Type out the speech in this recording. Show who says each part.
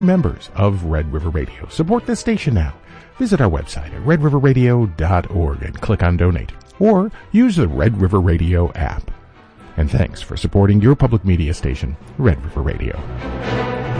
Speaker 1: Members of Red River Radio, support this station now. Visit our website at redriverradio.org and click on Donate, or use the Red River Radio app. And thanks for supporting your public media station, Red River Radio.